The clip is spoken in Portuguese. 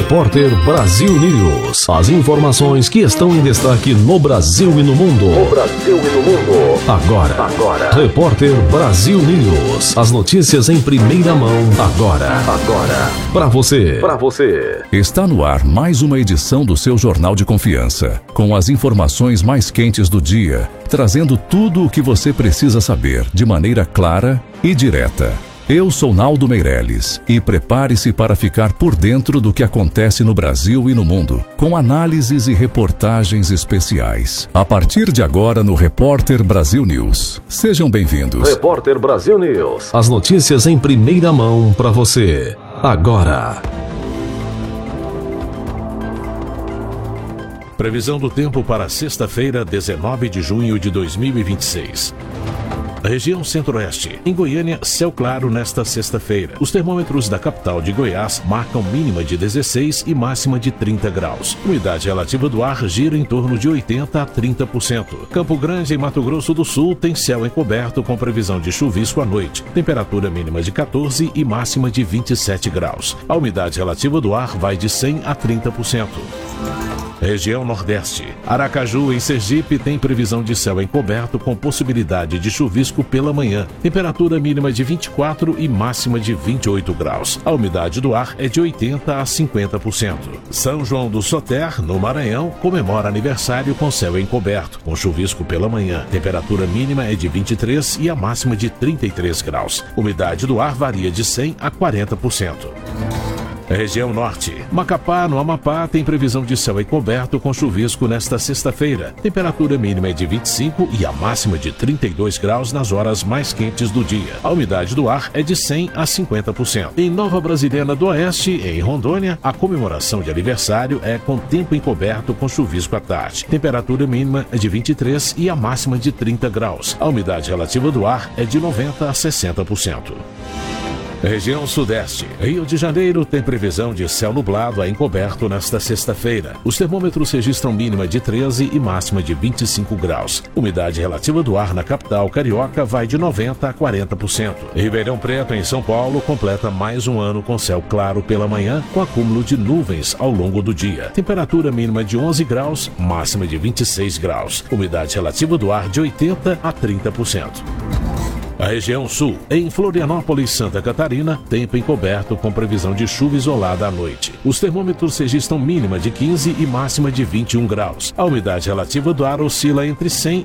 Repórter Brasil News. As informações que estão em destaque no Brasil e no mundo. Agora. Repórter Brasil News. As notícias em primeira mão. Agora. Para você. Está no ar mais uma edição do seu Jornal de Confiança, com as informações mais quentes do dia, trazendo tudo o que você precisa saber de maneira clara e direta. Eu sou Naldo Meirelles e prepare-se para ficar por dentro do que acontece no Brasil e no mundo, com análises e reportagens especiais. A partir de agora no Repórter Brasil News. Sejam bem-vindos. Repórter Brasil News. As notícias em primeira mão para você. Agora. Previsão do tempo para sexta-feira, 19 de junho de 2026. Região Centro-Oeste. Em Goiânia, céu claro nesta sexta-feira. Os termômetros da capital de Goiás marcam mínima de 16 e máxima de 30 graus. Umidade relativa do ar gira em torno de 80% a 30%. Campo Grande, em Mato Grosso do Sul, tem céu encoberto com previsão de chuvisco à noite. Temperatura mínima de 14 e máxima de 27 graus. A umidade relativa do ar vai de 100% a 30%. Região Nordeste. Aracaju, em Sergipe, tem previsão de céu encoberto com possibilidade de chuvisco pela manhã. Temperatura mínima de 24 e máxima de 28 graus. A umidade do ar é de 80% a 50%. São João do Soter, no Maranhão, comemora aniversário com céu encoberto, com chuvisco pela manhã. Temperatura mínima é de 23 e a máxima de 33 graus. Umidade do ar varia de 100% a 40%. Região Norte. Macapá, no Amapá, tem previsão de céu encoberto com chuvisco nesta sexta-feira. Temperatura mínima é de 25 e a máxima de 32 graus nas horas mais quentes do dia. A umidade do ar é de 100% a 50%. Em Nova Brasilena do Oeste, em Rondônia, a comemoração de aniversário é com tempo encoberto com chuvisco à tarde. Temperatura mínima é de 23 e a máxima de 30 graus. A umidade relativa do ar é de 90% a 60%. Região Sudeste. Rio de Janeiro tem previsão de céu nublado a encoberto nesta sexta-feira. Os termômetros registram mínima de 13 e máxima de 25 graus. Umidade relativa do ar na capital carioca vai de 90% a 40%. Ribeirão Preto, em São Paulo, completa mais um ano com céu claro pela manhã, com acúmulo de nuvens ao longo do dia. Temperatura mínima de 11 graus, máxima de 26 graus. Umidade relativa do ar de 80% a 30%. A região sul. Em Florianópolis, Santa Catarina, tempo encoberto com previsão de chuva isolada à noite. Os termômetros registram mínima de 15 e máxima de 21 graus. A umidade relativa do ar oscila entre 100%